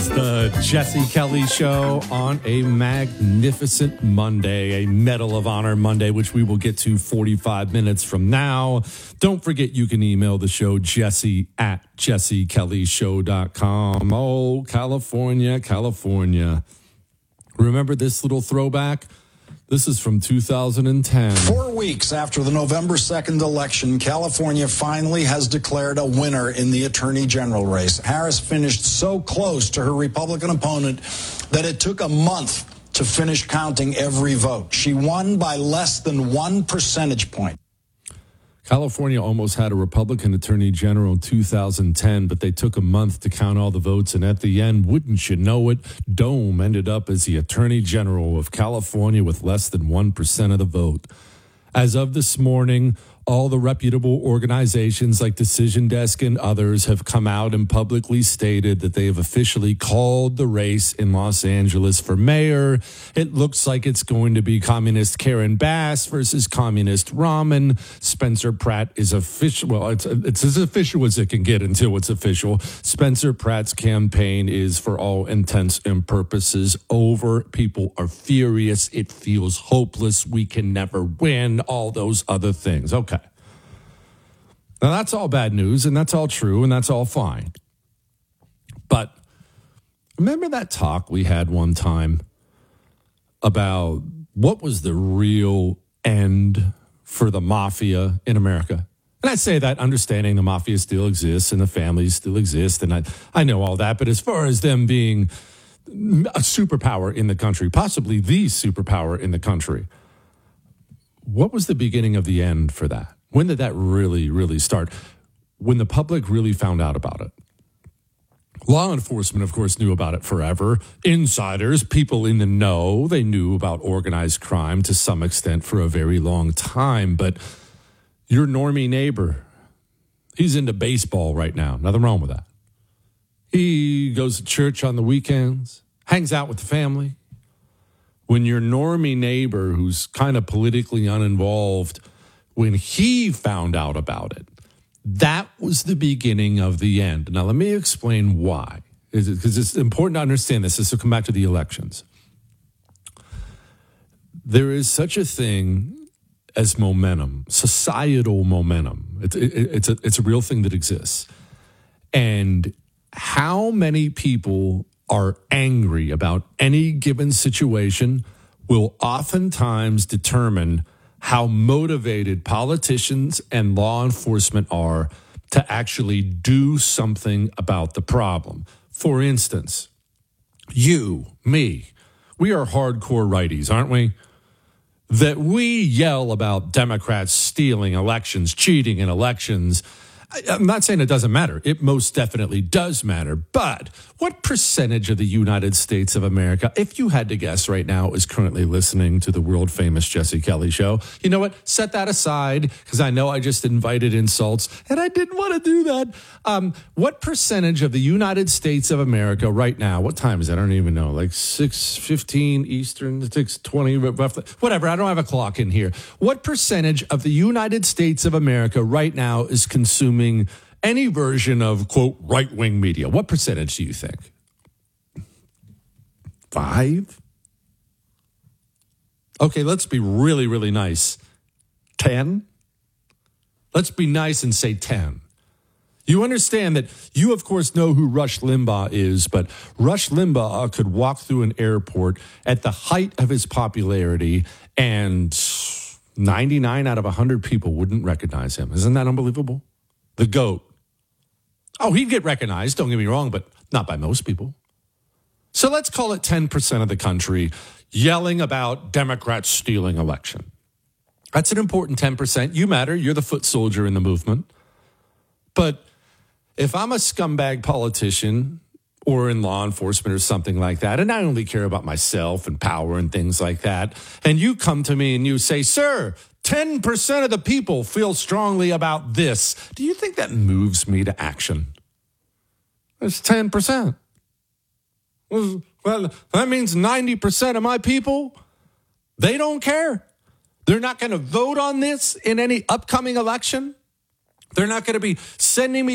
is the Jesse Kelly Show on a magnificent Monday, a Medal of Honor Monday, which we will get to 45 minutes from now. Don't forget you can email the show, jesse@jessekellyshow.com. Oh, California, California. Remember this little throwback? This is from 2010. 4 weeks after the November 2nd election, California finally has declared a winner in the Attorney General race. Harris finished so close to her Republican opponent that it took a month to finish counting every vote. She won by less than 1 percentage point. California almost had a Republican attorney general in 2010, but they took a month to count all the votes. And at the end, wouldn't you know it, Dome ended up as the attorney general of California with less than 1% of the vote. As of this morning, all the reputable organizations like Decision Desk and others have come out and publicly stated that they have officially called the race in Los Angeles for mayor. It looks like it's going to be Communist Karen Bass versus Communist Rahman. Spencer Pratt is official. Well, it's as official as it can get until it's official. Spencer Pratt's campaign is, for all intents and purposes, over. People are furious. It feels hopeless. We can never win. All those other things. Okay. Now, that's all bad news, and that's all true, and that's all fine. But remember that talk we had one time about what was the real end for the mafia in America? And I say that understanding the mafia still exists and the families still exist, and I know all that. But as far as them being a superpower in the country, possibly the superpower in the country, what was the beginning of the end for that? When did that really, really start? When the public really found out about it. Law enforcement, of course, knew about it forever. Insiders, people in the know, they knew about organized crime to some extent for a very long time. But your normie neighbor, he's into baseball right now. Nothing wrong with that. He goes to church on the weekends, hangs out with the family. When your normie neighbor, who's kind of politically uninvolved, when he found out about it, that was the beginning of the end. Now, let me explain why. Because it's important to understand this. This will come back to the elections. There is such a thing as momentum, societal momentum. It's a real thing that exists. And how many people are angry about any given situation will oftentimes determine how motivated politicians and law enforcement are to actually do something about the problem. For instance, you, me, we are hardcore righties, aren't we? That we yell about Democrats stealing elections, cheating in elections. I'm not saying it doesn't matter. It most definitely does matter. But what percentage of the United States of America, if you had to guess right now, is currently listening to the world famous Jesse Kelly Show? You know what? Set that aside, because I know I just invited insults and I didn't want to do that. What percentage of the United States of America right now, what time is that? I don't even know, like 6:15 Eastern, 6:20, whatever. I don't have a clock in here. What percentage of the United States of America right now is consuming any version of, quote, right-wing media? What percentage do you think? 5? Okay, let's be really, really nice. 10? Let's be nice and say 10. You understand that you, of course, know who Rush Limbaugh is, but Rush Limbaugh could walk through an airport at the height of his popularity and 99 out of 100 people wouldn't recognize him. Isn't that unbelievable? The GOAT. Oh, he'd get recognized, don't get me wrong, but not by most people. So let's call it 10% of the country yelling about Democrats stealing election. That's an important 10%. You matter. You're the foot soldier in the movement. But if I'm a scumbag politician or in law enforcement or something like that, and I only care about myself and power and things like that, and you come to me and you say, sir, 10% of the people feel strongly about this. Do you think that moves me to action? It's 10%. Well, that means 90% of my people, they don't care. They're not going to vote on this in any upcoming election. They're not going to be sending me